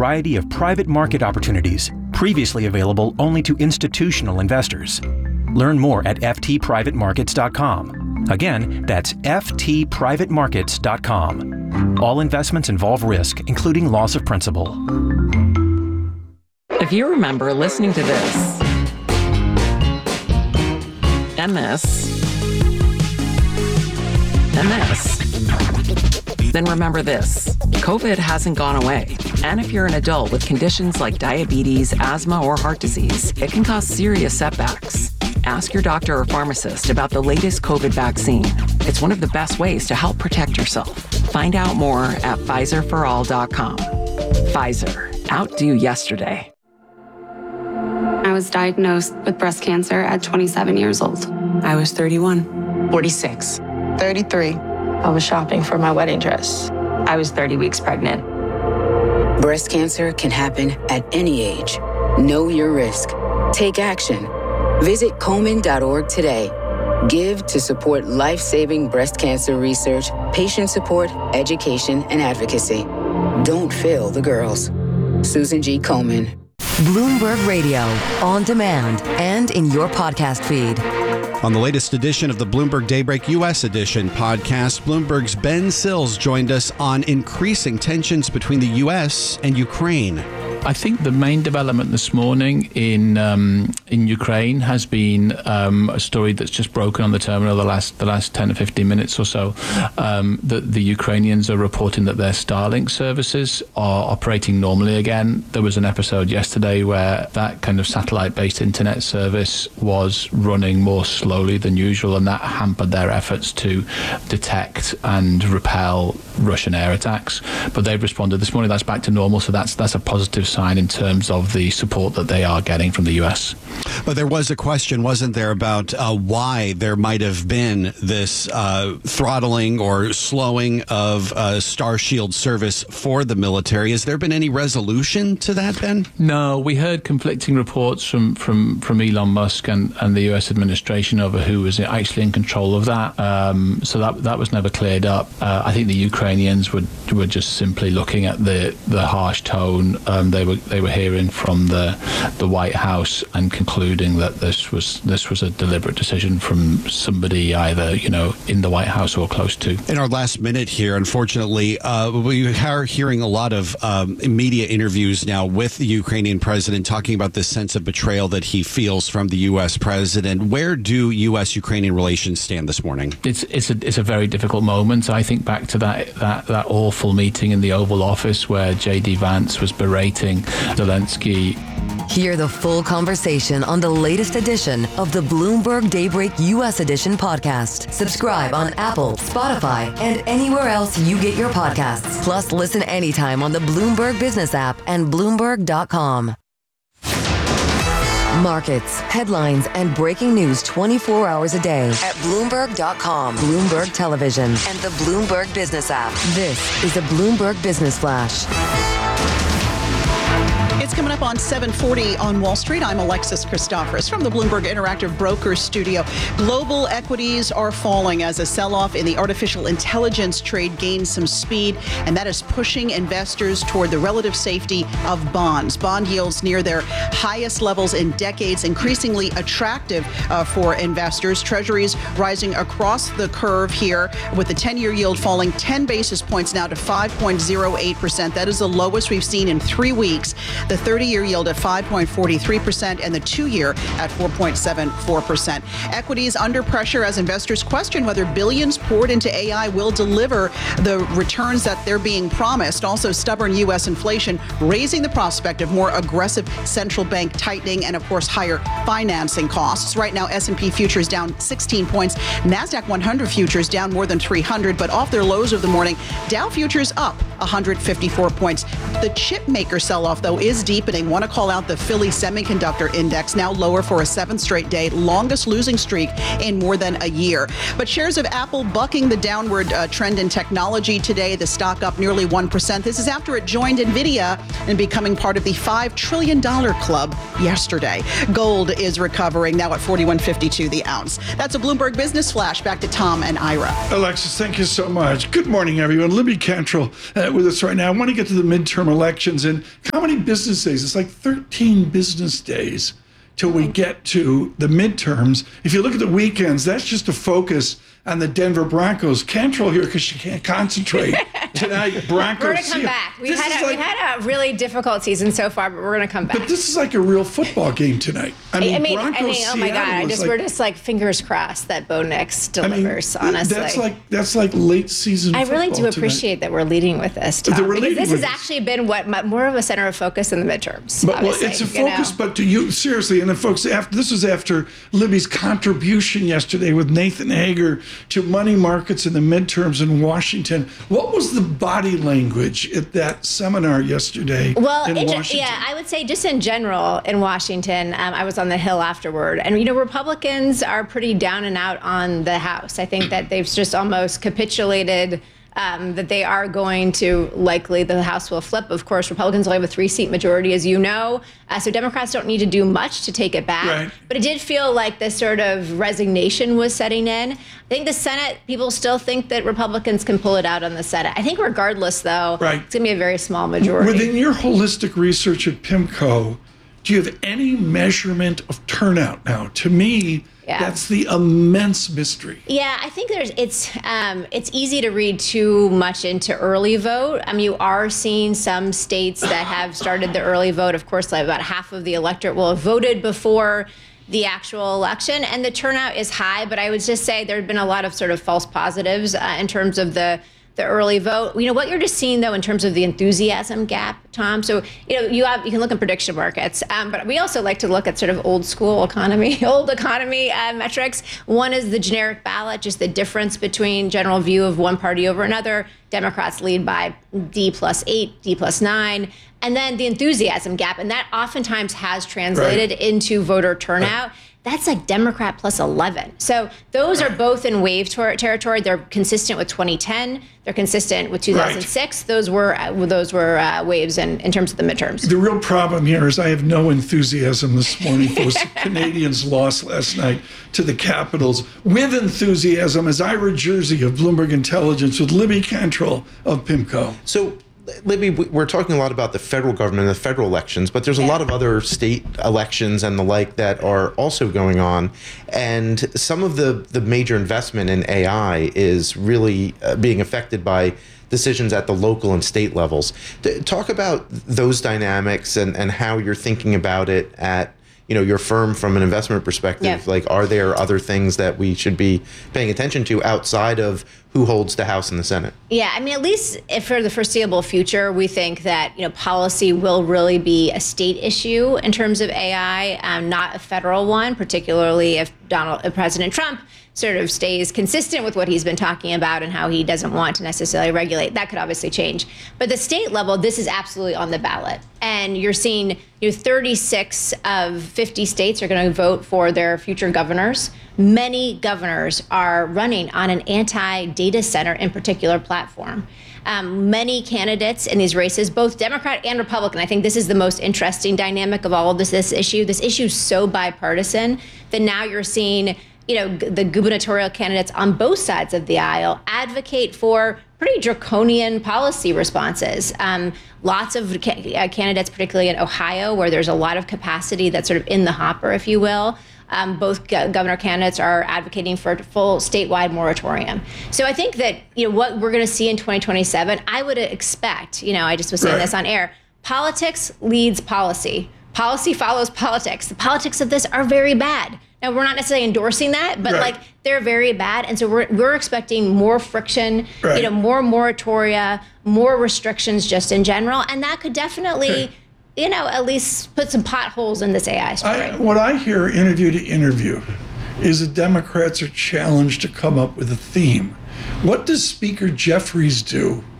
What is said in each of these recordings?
variety of private market opportunities previously available only to institutional investors. Learn more at ftprivatemarkets.com. Again, that's ftprivatemarkets.com. All investments involve risk, including loss of principal. If you remember listening to this, and this, and this, then remember this. COVID hasn't gone away. And if you're an adult with conditions like diabetes, asthma, or heart disease, it can cause serious setbacks. Ask your doctor or pharmacist about the latest COVID vaccine. It's one of the best ways to help protect yourself. Find out more at PfizerForAll.com. Pfizer. Outdo yesterday. I was diagnosed with breast cancer at 27 years old. I was 31. 46. 33. I was shopping for my wedding dress. I was 30 weeks pregnant. Breast cancer can happen at any age. Know your risk. Take action. Visit Komen.org today. Give to support life-saving breast cancer research, patient support, education, and advocacy. Don't fail the girls. Susan G. Komen. Bloomberg Radio, on demand and in your podcast feed. On the latest edition of the Bloomberg Daybreak U.S. Edition podcast, Bloomberg's Ben Sills joined us on increasing tensions between the U.S. and Ukraine. I think the main development this morning in Ukraine has been a story that's just broken on the terminal the last 10 to 15 minutes or so. The Ukrainians are reporting that their Starlink services are operating normally again. There was an episode yesterday where that kind of satellite-based internet service was running more slowly than usual, and that hampered their efforts to detect and repel Russian air attacks. But they've responded this morning. That's back to normal, so that's a positive sign in terms of the support that they are getting from the U.S. But there was a question, wasn't there, about why there might have been this throttling or slowing of Starshield service for the military. Has there been any resolution to that, Ben? No, we heard conflicting reports from Elon Musk and the U.S. administration over who was actually in control of that. So that was never cleared up. I think the Ukrainians were just simply looking at the harsh tone they were hearing from the White House and concluding that this was a deliberate decision from somebody either in the White House or close to. In our last minute here, unfortunately, we are hearing a lot of media interviews now with the Ukrainian president talking about this sense of betrayal that he feels from the U.S. president. Where do U.S.-Ukrainian relations stand this morning? It's a very difficult moment. I think back to that awful meeting in the Oval Office where J.D. Vance was berating Zelensky. Hear the full conversation on the latest edition of the Bloomberg Daybreak U.S. Edition podcast. Subscribe on Apple, Spotify, and anywhere else you get your podcasts. Plus, listen anytime on the Bloomberg Business app and Bloomberg.com. Markets, headlines, and breaking news 24 hours a day at Bloomberg.com, Bloomberg Television, and the Bloomberg Business app. This is a Bloomberg Business Flash. It's coming up on 7:40 on Wall Street. I'm Alexis Christoforous from the Bloomberg Interactive Brokers studio. Global equities are falling as a sell-off in the artificial intelligence trade gains some speed, and that is pushing investors toward the relative safety of bonds. Bond yields near their highest levels in decades, increasingly attractive for investors. Treasuries rising across the curve here, with the 10-year yield falling 10 basis points now to 5.08%. That is the lowest we've seen in 3 weeks. The 30-year yield at 5.43% and the 2-year at 4.74%. Equities under pressure as investors question whether billions poured into AI will deliver the returns that they're being promised. Also, stubborn U.S. inflation raising the prospect of more aggressive central bank tightening and, of course, higher financing costs. Right now, S&P futures down 16 points. NASDAQ 100 futures down more than 300, but off their lows of the morning. Dow futures up 154 points. The chip maker sell-off, though, is deepening. they want to call out the Philly Semiconductor Index, now lower for a 7th straight day, longest losing streak in more than a year. But shares of Apple bucking the downward trend in technology today. The stock up nearly 1%. This is after it joined NVIDIA and becoming part of the $5 trillion club yesterday. Gold is recovering, now at $41.52 the ounce. That's a Bloomberg Business Flash. Back to Tom and Ira. Alexis, thank you so much. Good morning, everyone. Libby Cantrell with us right now. I want to get to the midterm elections. And how many business days? It's like 13 business days till we get to the midterms. If you look at the weekends, that's just a focus on the Denver Broncos. Cantrell here because she can't concentrate tonight. Broncos. We're going to come back. We've had a really difficult season so far, but we're going to come back. But this is like a real football game tonight. I mean, oh my God! We're just like fingers crossed that Bo Nix delivers. Honestly, that's like late season. I really do appreciate that we're leading with this, Tom, because this has actually been more of a center of focus in the midterms. But well, it's a focus. But do you seriously? And then, folks, this was after Libby's contribution yesterday with Nathan Hager to money markets in the midterms in Washington. What was the body language at that seminar yesterday in Washington? Yeah, I would say just in general in Washington, I was on the Hill afterward. And, Republicans are pretty down and out on the House. I think that they've just almost capitulated that they are going to the House will flip. Of course, Republicans only have a 3-seat majority, as you know. So Democrats don't need to do much to take it back. Right. But it did feel like this sort of resignation was setting in. I think the Senate, people still think that Republicans can pull it out on the Senate. I think regardless, though, it's going to be a very small majority. Within your holistic research at PIMCO, do you have any measurement of turnout now? To me, that's the immense mystery. Yeah, I think it's easy to read too much into early vote. You are seeing some states that have started the early vote. Of course, like about half of the electorate will have voted before the actual election, and the turnout is high. But I would just say there have been a lot of sort of false positives in terms of the early vote. What you're just seeing, though, in terms of the enthusiasm gap, Tom. So, you can look at prediction markets, but we also like to look at sort of old economy metrics. One is the generic ballot, just the difference between general view of one party over another. Democrats lead by D+8, D+9. And then the enthusiasm gap, and that oftentimes has translated into voter turnout. Right. That's like Democrat plus 11. So those are both in wave territory. They're consistent with 2010. They're consistent with 2006. Those were waves in terms of the midterms. The real problem here is I have no enthusiasm this morning. Those Canadians lost last night to the Capitals. With enthusiasm is Ira Jersey of Bloomberg Intelligence with Libby Cantrell of PIMCO. So, Libby, we're talking a lot about the federal government and the federal elections, but there's a lot of other state elections and the like that are also going on. And some of the major investment in AI is really being affected by decisions at the local and state levels. Talk about those dynamics and how you're thinking about it at your firm from an investment perspective. Yeah. Like, are there other things that we should be paying attention to outside of who holds the House and the Senate? Yeah, at least for the foreseeable future, we think that policy will really be a state issue in terms of AI, not a federal one, particularly if President Trump sort of stays consistent with what he's been talking about and how he doesn't want to necessarily regulate. That could obviously change. But the state level, this is absolutely on the ballot. And you're seeing 36 of 50 states are going to vote for their future governors. Many governors are running on an anti-data center in particular platform. Many candidates in these races, both Democrat and Republican, I think this is the most interesting dynamic of all of this issue. This issue is so bipartisan that now you're seeing the gubernatorial candidates on both sides of the aisle advocate for pretty draconian policy responses. Lots of candidates, particularly in Ohio, where there's a lot of capacity that's sort of in the hopper, if you will. Both governor candidates are advocating for a full statewide moratorium. So I think that what we're going to see in 2027, I would expect, I just was saying this on air, politics leads policy. Policy follows politics. The politics of this are very bad. Now, we're not necessarily endorsing that, but they're very bad. And so we're expecting more friction, more moratoria, more restrictions just in general. And that could definitely, at least put some potholes in this AI story. What I hear interview to interview is that Democrats are challenged to come up with a theme. What does Speaker Jeffries do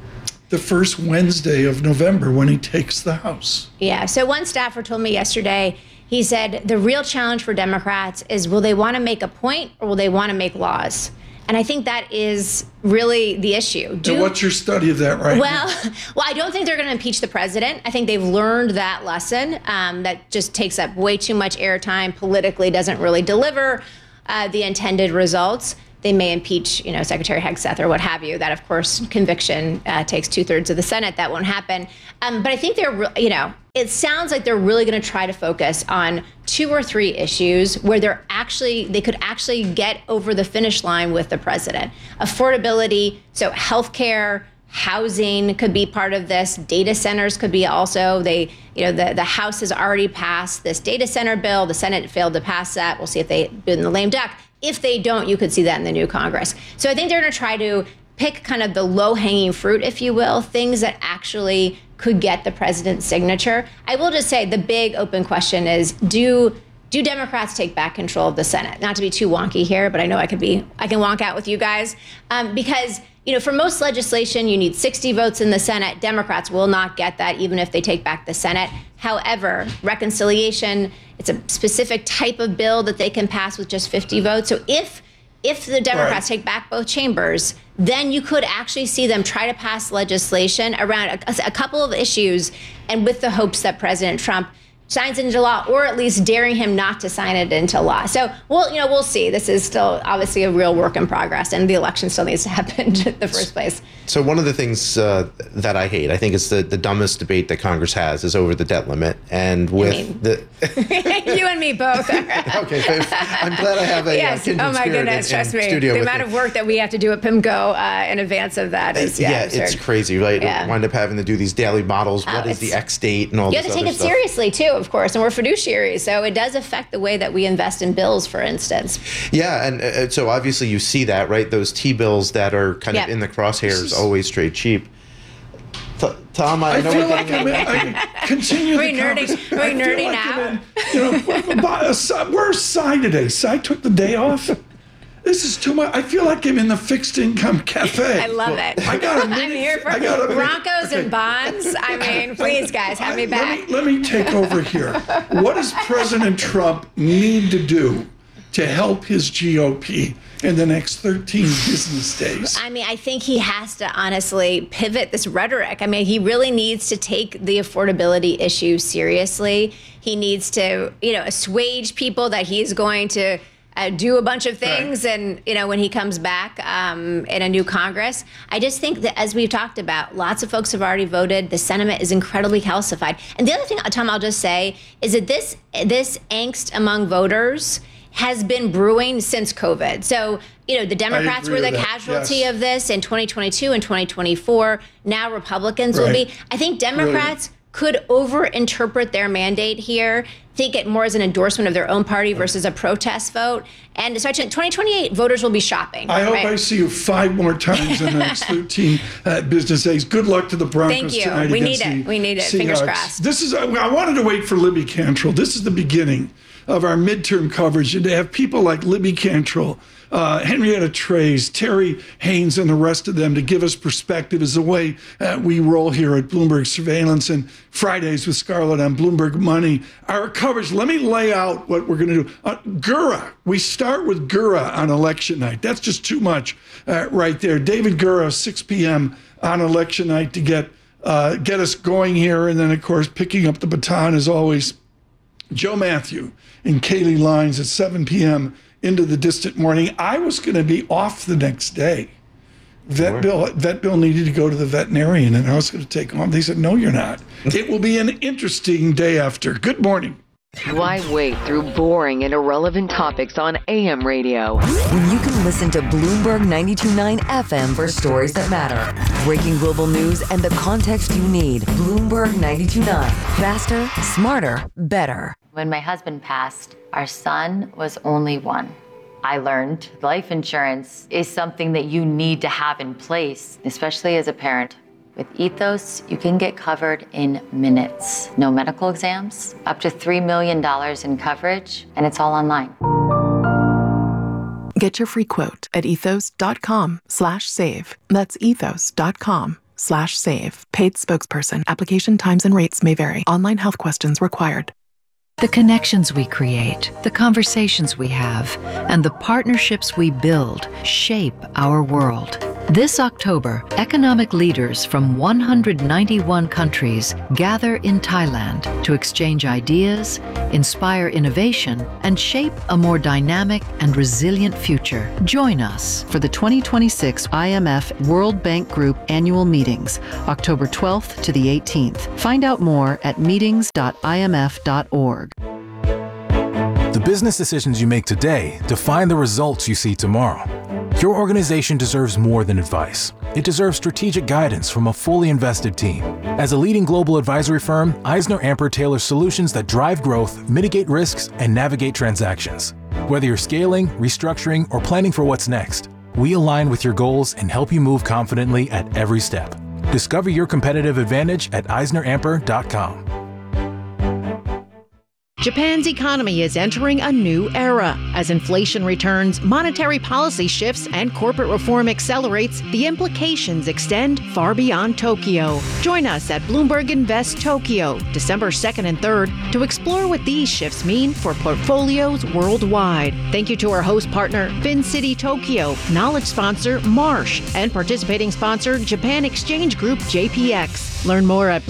the first Wednesday of November when he takes the House. Yeah. So one staffer told me yesterday, he said, the real challenge for Democrats is, will they want to make a point or will they want to make laws? And I think that is really the issue. And what's your study of that right now? Well, I don't think they're going to impeach the president. I think they've learned that lesson. That just takes up way too much airtime, politically doesn't really deliver the intended results. They may impeach, Secretary Hegseth or what have you. That, of course, conviction takes 2/3 of the Senate. That won't happen. But I think it sounds like they're really going to try to focus on 2 or 3 issues where they could actually get over the finish line with the president. Affordability, so healthcare, housing could be part of this. Data centers could be also. The House has already passed this data center bill. The Senate failed to pass that. We'll see if they do in the lame duck. If they don't, you could see that in the new Congress. So I think they're going to try to pick kind of the low-hanging fruit, if you will, things that actually could get the president's signature. I will just say the big open question is, do Democrats take back control of the Senate? Not to be too wonky here, but I know I can wonk out with you guys. Because, for most legislation, you need 60 votes in the Senate. Democrats will not get that, even if they take back the Senate. However, reconciliation, it's a specific type of bill that they can pass with just 50 votes. So if the Democrats take back both chambers, then you could actually see them try to pass legislation around a couple of issues, and with the hopes that President Trump signs it into law, or at least daring him not to sign it into law. So we'll see. This is still obviously a real work in progress, and the election still needs to happen in the first place. So one of the things that I hate, I think it's the dumbest debate that Congress has, is over the debt limit. And with you and me both. Okay, I'm glad I have a kindred spirit trust in me. studio. The amount of work that we have to do at PIMCO in advance of that is it's crazy, right? Yeah. Wind up having to do these daily models. What is the X date and all this other stuff? You have to take it seriously too, of course, and we're fiduciaries, so it does affect the way that we invest in bills, for instance. Yeah, and so obviously you see that, right? Those T-bills that are kind of in the crosshairs always trade cheap. Tom, I know feel like I continue the conversation. Are we nerdy now? Where's Cy today? Cy took the day off? This is too much. I feel like I'm in the fixed income cafe. I love it. I'm here for Broncos and bonds. I mean, please, guys, have me back. Let me take over here. What does President Trump need to do to help his GOP in the next 13 business days? I mean, I think he has to honestly pivot this rhetoric. I mean, he really needs to take the affordability issue seriously. He needs to, assuage people that he's going to do a bunch of things, and when he comes back in a new Congress. I just think that, as we've talked about, lots of folks have already voted. The sentiment is incredibly calcified. And the other thing, Tom, I'll just say is that this angst among voters has been brewing since COVID. So, the Democrats were the casualty of this in 2022 and 2024. Now Republicans will be. I think Democrats could overinterpret their mandate here, think it more as an endorsement of their own party versus a protest vote. And so in 2028, voters will be shopping. I hope I see you 5 more times in the next 13 business days. Good luck to the Broncos tonight. Thank you. We need it. Fingers crossed. I wanted to wait for Libby Cantrell. This is the beginning of our midterm coverage, and to have people like Libby Cantrell, Henrietta Trays, Terry Haynes, and the rest of them to give us perspective is the way we roll here at Bloomberg Surveillance, and Fridays with Scarlett on Bloomberg Money. Our coverage, let me lay out what we're going to do. Gura, we start with Gura on election night. That's just too much right there. David Gura, 6 p.m. on election night to get us going here. And then, of course, picking up the baton as always, Joe Matthew and Kaylee Lines at 7 p.m. into the distant morning. I was going to be off the next day. Vet Bill needed to go to the veterinarian, and I was going to take him off. They said, no, you're not. It will be an interesting day after. Good morning. Why wade through boring and irrelevant topics on AM radio when you can listen to Bloomberg 92.9 FM for stories that matter? Breaking global news and the context you need. Bloomberg 92.9. Faster, smarter, better. When my husband passed, our son was only 1. I learned life insurance is something that you need to have in place, especially as a parent. With Ethos, you can get covered in minutes. No medical exams, up to $3 million in coverage, and it's all online. Get your free quote at ethos.com/save. That's ethos.com/save. BlueBird.com/save. Paid spokesperson. Application times and rates may vary. Online health questions required. The connections we create, the conversations we have, and the partnerships we build shape our world. This October, economic leaders from 191 countries gather in Thailand to exchange ideas, inspire innovation, and shape a more dynamic and resilient future. Join us for the 2026 IMF World Bank Group annual meetings, October 12th to the 18th. Find out more at meetings.imf.org. The business decisions you make today define the results you see tomorrow. Your organization deserves more than advice. It deserves strategic guidance from a fully invested team. As a leading global advisory firm, EisnerAmper tailors solutions that drive growth, mitigate risks, and navigate transactions. Whether you're scaling, restructuring, or planning for what's next, we align with your goals and help you move confidently at every step. Discover your competitive advantage at EisnerAmper.com. Japan's economy is entering a new era. As inflation returns, monetary policy shifts, and corporate reform accelerates, the implications extend far beyond Tokyo. Join us at Bloomberg Invest Tokyo, December 2nd and 3rd, to explore what these shifts mean for portfolios worldwide. Thank you to our host partner, FinCity Tokyo, knowledge sponsor, Marsh, and participating sponsor, Japan Exchange Group, JPX. Learn more at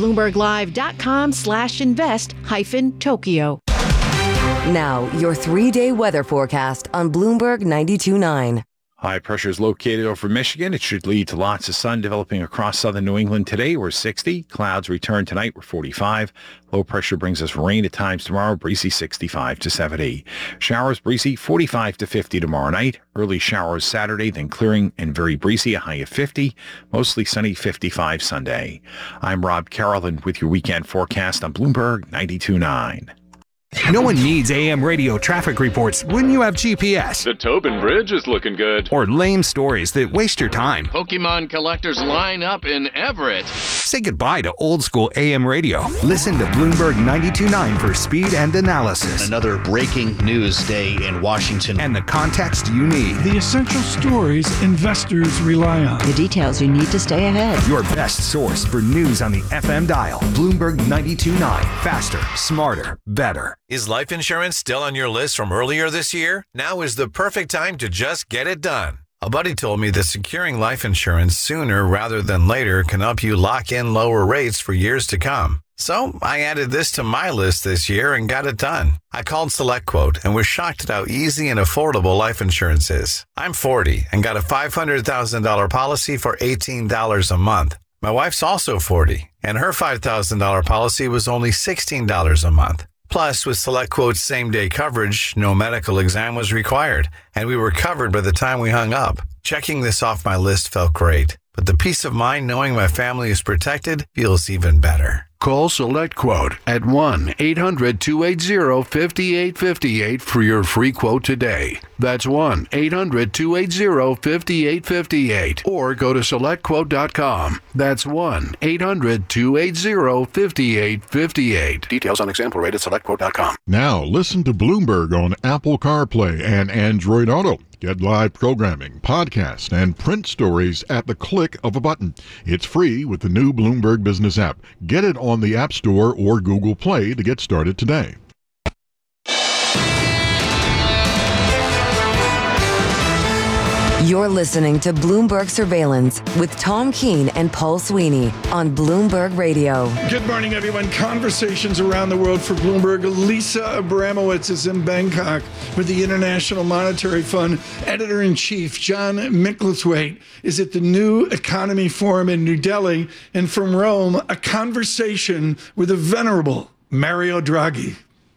BloombergLive.com/invest-Tokyo. Now, your 3-day weather forecast on Bloomberg 92.9. High pressure is located over Michigan. It should lead to lots of sun developing across southern New England today. We're 60. Clouds return tonight. We're 45. Low pressure brings us rain at times tomorrow. Breezy 65 to 70. Showers breezy 45 to 50 tomorrow night. Early showers Saturday, then clearing and very breezy, a high of 50. Mostly sunny 55 Sunday. I'm Rob Carroll with your weekend forecast on Bloomberg 92.9. No one needs AM radio traffic reports when you have GPS. The Tobin Bridge is looking good. Or lame stories that waste your time. Pokemon collectors line up in Everett. Say goodbye to old school AM radio. Listen to Bloomberg 92.9 for speed and analysis. Another breaking news day in Washington. And the context you need. The essential stories investors rely on. The details you need to stay ahead. Your best source for news on the FM dial. Bloomberg 92.9. Faster, smarter, better. Is life insurance still on your list from earlier this year? Now is the perfect time to just get it done. A buddy told me that securing life insurance sooner rather than later can help you lock in lower rates for years to come. So I added this to my list this year and got it done. I called SelectQuote and was shocked at how easy and affordable life insurance is. I'm 40 and got a $500,000 policy for $18 a month. My wife's also 40 and her $5,000 policy was only $16 a month. Plus, with SelectQuote's same-day coverage, no medical exam was required, and we were covered by the time we hung up. Checking this off my list felt great, but the peace of mind knowing my family is protected feels even better. Call SelectQuote at 1-800-280-5858 for your free quote today. That's 1-800-280-5858. Or go to SelectQuote.com. That's 1-800-280-5858. Details on example rate at SelectQuote.com. Now listen to Bloomberg on Apple CarPlay and Android Auto. Get live programming, podcasts, and print stories at the click of a button. It's free with the new Bloomberg Business app. Get it on the App Store or Google Play to get started today. You're listening to Bloomberg Surveillance with Tom Keene and Paul Sweeney on Bloomberg Radio. Good morning, everyone. Conversations around the world for Bloomberg. Lisa Abramowitz is in Bangkok with the International Monetary Fund. Editor-in-Chief John Micklethwaite is at the New Economy Forum in New Delhi. And from Rome, a conversation with the venerable Mario Draghi.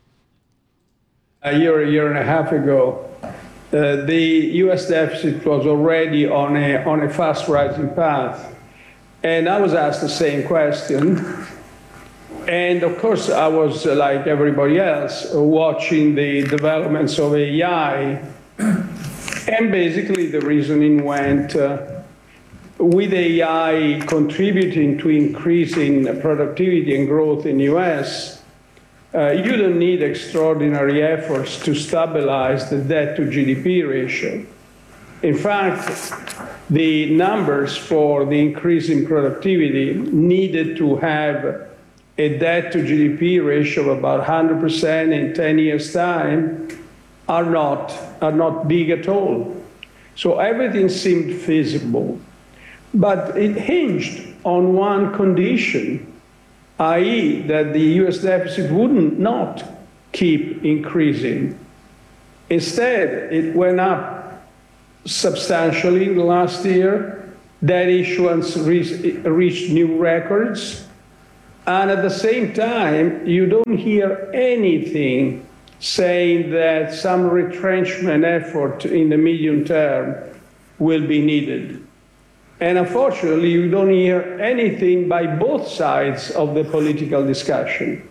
A year and a half ago, the U.S. deficit was already on a fast rising path. And I was asked the same question. And of course, I was, like everybody else, watching the developments of AI. And basically, the reasoning went, with AI contributing to increasing productivity and growth in the U.S., you don't need extraordinary efforts to stabilize the debt to GDP ratio. In fact, the numbers for the increase in productivity needed to have a debt to GDP ratio of about 100% in 10 years' time are not big at all. So everything seemed feasible, but it hinged on one condition, i.e. that the US deficit would not keep increasing. Instead, it went up substantially in the last year. Debt issuance reached new records. And at the same time, you don't hear anything saying that some retrenchment effort in the medium term will be needed. And unfortunately, you don't hear anything by both sides of the political discussion.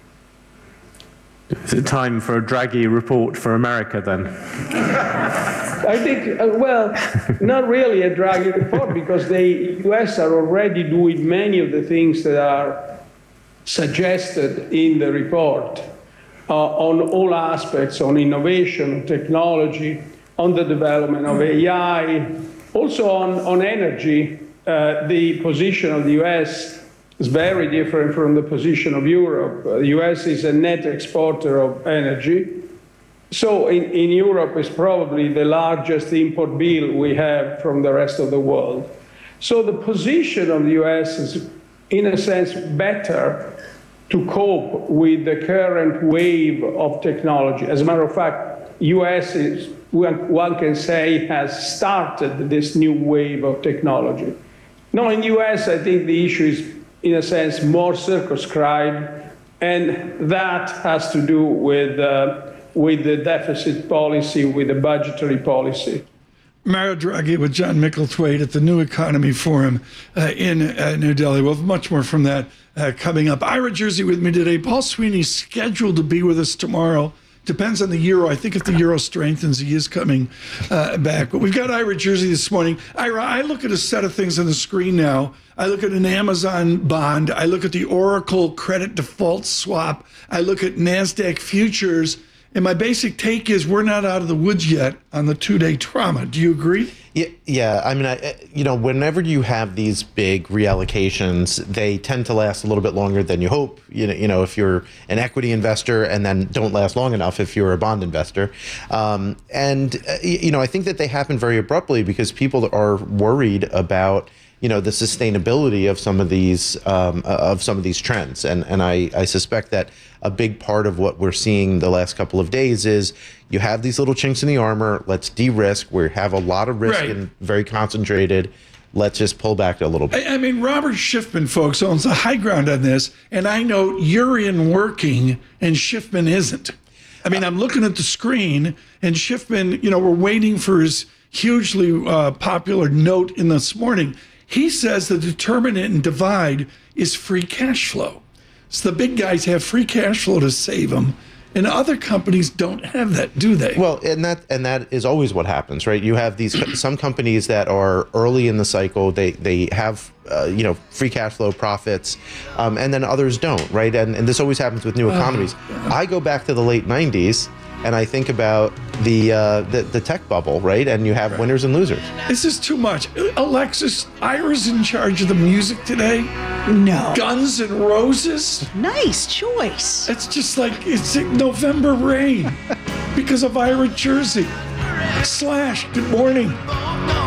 Is it time for a Draghi report for America then? I think, well, not really a Draghi report, because the US are already doing many of the things that are suggested in the report on all aspects, on innovation, technology, on the development of AI, also on energy. The position of the US is very different from the position of Europe. The US is a net exporter of energy. So in Europe, it's probably the largest import bill we have from the rest of the world. So the position of the US is, in a sense, better to cope with the current wave of technology. As a matter of fact, US is, one can say, has started this new wave of technology. Now, in the US, I think the issue is, in a sense, more circumscribed, and that has to do with the deficit policy, with the budgetary policy. Mario Draghi with John Micklethwait at the New Economy Forum in New Delhi. We'll have much more from that coming up. Ira Jersey with me today. Paul Sweeney's scheduled to be with us tomorrow. Depends on the euro. I think if the euro strengthens, he is coming back. But we've got Ira Jersey this morning. Ira, I look at a set of things on the screen now. I look at an Amazon bond. I look at the Oracle credit default swap. I look at NASDAQ futures. And my basic take is we're not out of the woods yet on the two-day trauma. Do you agree? Yeah. I mean, whenever you have these big reallocations, they tend to last a little bit longer than you hope. If you're an equity investor, and then don't last long enough if you're a bond investor. I think that they happen very abruptly because people are worried about the sustainability of some of these trends, and I suspect that a big part of what we're seeing the last couple of days is you have these little chinks in the armor. Let's de-risk. We have a lot of risk and very concentrated. Let's just pull back a little bit. I mean, Robert Schiffman, folks, owns the high ground on this, and I know you're in working and Schiffman isn't. I mean, I'm looking at the screen, and Schiffman, we're waiting for his hugely popular note in this morning. He says the determinant in divide is free cash flow. So the big guys have free cash flow to save them, and other companies don't have that, do they? Well, and that is always what happens, right? You have some companies that are early in the cycle. They have free cash flow profits, and then others don't, right? And this always happens with new economies. I go back to the late 90s. And I think about the tech bubble, right? And you have winners and losers. This is too much. Alexis, Ira's in charge of the music today. No. Guns N' Roses. Nice choice. It's just like it's November Rain because of Ira Jersey. Slash, good morning.